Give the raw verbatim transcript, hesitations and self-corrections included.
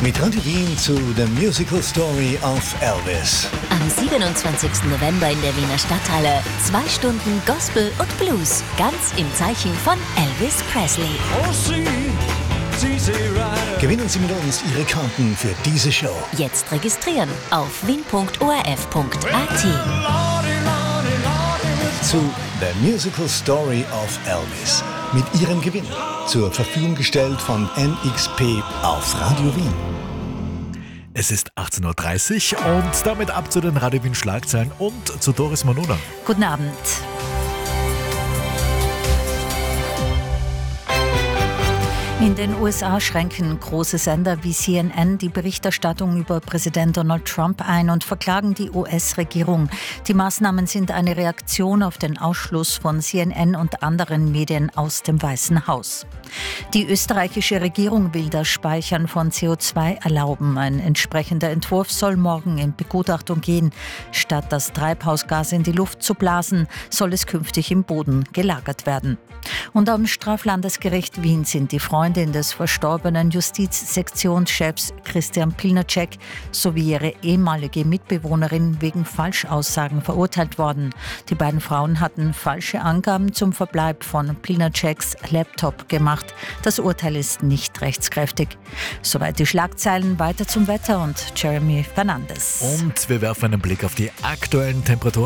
Mit Radio Wien zu The Musical Story of Elvis. Am siebenundzwanzigsten November in der Wiener Stadthalle. Zwei Stunden Gospel und Blues. Ganz im Zeichen von Elvis Presley. Gewinnen Sie mit uns Ihre Karten für diese Show. Jetzt registrieren auf wien punkt o r f punkt a t. Zu The Musical Story of Elvis. Mit Ihrem Gewinn. Zur Verfügung gestellt von N X P auf Radio Wien. Es ist achtzehn Uhr dreißig und damit ab zu den Radio Wien Schlagzeilen und zu Doris Manuna. Guten Abend. In den U S A schränken große Sender wie C N N die Berichterstattung über Präsident Donald Trump ein und verklagen die U S-Regierung. Die Maßnahmen sind eine Reaktion auf den Ausschluss von C N N und anderen Medien aus dem Weißen Haus. Die österreichische Regierung will das Speichern von C O zwei erlauben. Ein entsprechender Entwurf soll morgen in Begutachtung gehen. Statt das Treibhausgas in die Luft zu blasen, soll es künftig im Boden gelagert werden. Und am Straflandesgericht Wien sind die Freundin des verstorbenen Justizsektionschefs Christian Pilnacek sowie ihre ehemalige Mitbewohnerin wegen Falschaussagen verurteilt worden. Die beiden Frauen hatten falsche Angaben zum Verbleib von Pilnaceks Laptop gemacht. Das Urteil ist nicht rechtskräftig. Soweit die Schlagzeilen, weiter zum Wetter und Jeremy Fernandes. Und wir werfen einen Blick auf die aktuellen Temperaturen.